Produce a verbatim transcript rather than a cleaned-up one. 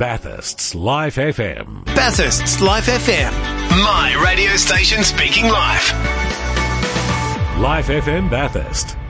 Bathurst's Life F M. Bathurst's Life F M. My radio station speaking live. Life F M Bathurst.